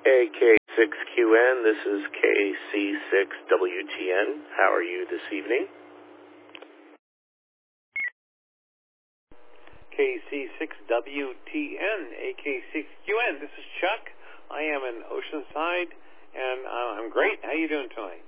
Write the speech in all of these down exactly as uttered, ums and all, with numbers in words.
A K six Q N, this is K C six W T N. How are you this evening? K C six W T N, A K six Q N, this is Chuck. I am in Oceanside, and uh, I'm great. How you doing tonight?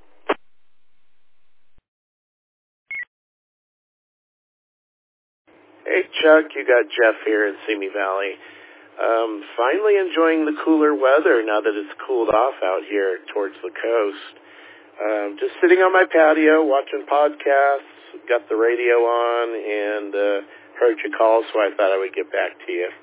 Hey, Chuck, you got Jeff here in Simi Valley. Um, finally enjoying the cooler weather now that it's cooled off out here towards the coast. Um, just sitting on my patio watching podcasts, got the radio on, and uh, heard your call, so I thought I would get back to you.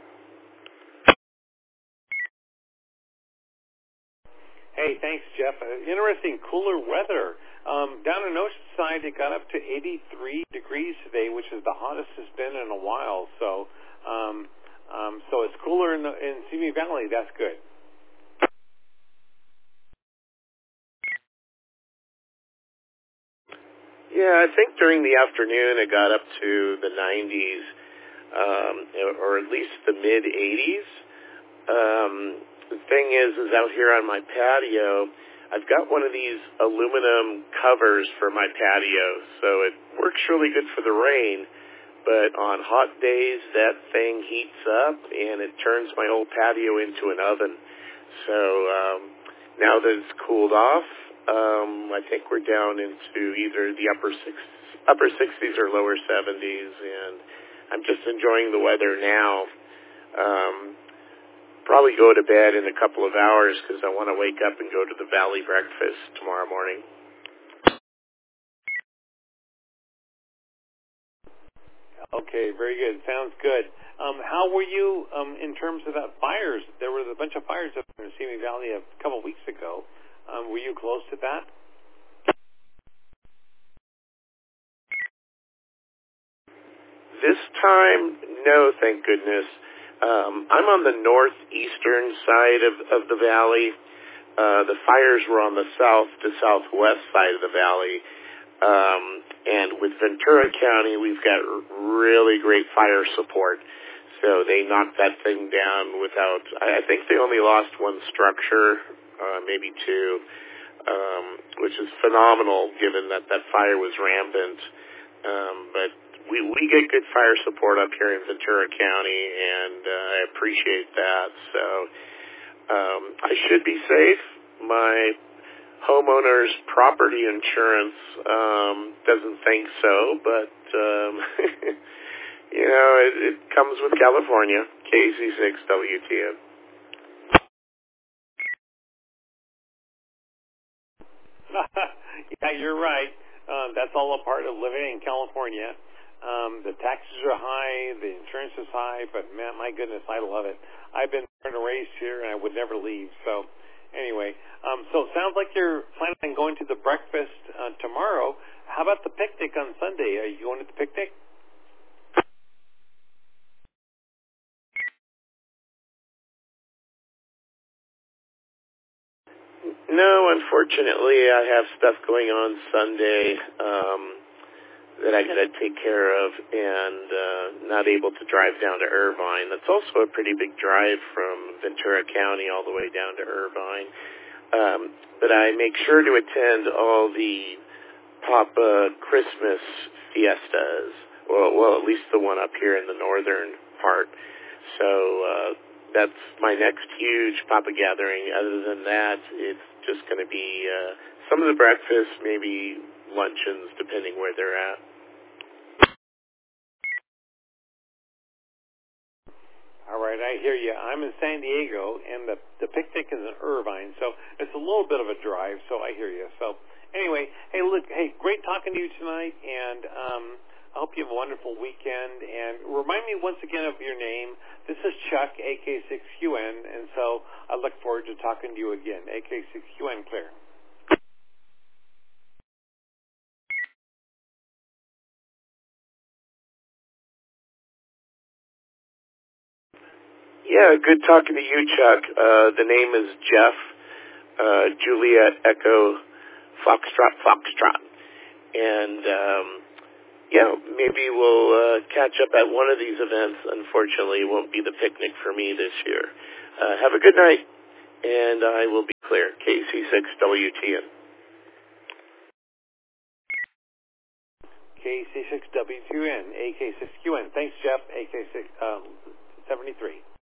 Hey, thanks, Jeff. Uh, interesting, cooler weather. Um, down in Oceanside, it got up to eighty-three degrees today, which is the hottest it's been in a while. So, um, um, so it's cooler in, the, in Simi Valley. That's good. Yeah, I think during the afternoon it got up to the nineties, um, or at least the mid eighties. Um, the thing is, is out here on my patio, I've got one of these aluminum covers for my patio, so it works really good for the rain, but on hot days, that thing heats up, and it turns my whole patio into an oven. So um, now that it's cooled off, um, I think we're down into either the upper six, upper sixties or lower seventies, and I'm just enjoying the weather now. Um, probably go to bed in a couple of hours because I want to wake up and go to the Valley breakfast tomorrow morning. Okay, very good. Sounds good. Um, how were you um, in terms of that fires? There was a bunch of fires up in the Simi Valley a couple of weeks ago. Um, were you close to that? This time, no, thank goodness. Um, I'm on the northeastern side of, of the valley. Uh, the fires were on the south to southwest side of the valley. Um, and with Ventura County, we've got really great fire support. So they knocked that thing down without, I think they only lost one structure, uh, maybe two, um, which is phenomenal given that that fire was rampant. Um, but we, we get good fire support up here in Ventura County, and uh, I appreciate that. So um, I should be safe. My homeowner's property insurance um, doesn't think so, but um, you know, it, it comes with California. K C six W T N. Yeah, you're right. Um, that's all a part of living in California. Um, the taxes are high, the insurance is high, but man, my goodness, I love it. I've been born and raised here, and I would never leave. So, anyway, um, so it sounds like you're planning on going to the breakfast uh, tomorrow. How about the picnic on Sunday? Are you going to the picnic? No, unfortunately, I have stuff going on Sunday um, that I got to take care of, and uh, not able to drive down to Irvine. That's also a pretty big drive from Ventura County all the way down to Irvine. Um, but I make sure to attend all the Papa Christmas fiestas, well, well, at least the one up here in the northern part. So uh, that's my next huge Papa gathering. Other than that, it's just going to be uh, some of the breakfast, maybe luncheons, depending where they're at. All right, I hear you. I'm in San Diego, and the the picnic is in Irvine, so it's a little bit of a drive. So I hear you. So anyway, hey, look, hey, great talking to you tonight, and um, I hope you have a wonderful weekend. And remind me once again of your name. This is Chuck, A K six Q N, and so I look forward to talking to you again. A K six Q N, clear. Yeah, good talking to you, Chuck. Uh, the name is Jeff, uh, Juliet Echo Foxtrot Foxtrot. And, um, yeah, maybe we'll uh, catch up at one of these events. Unfortunately, it won't be the picnic for me this year. Uh, have a good night. and I will be clear. K C six W T N. K C six W T N, A K six Q N. Thanks, Jeff. A K six seventy-three.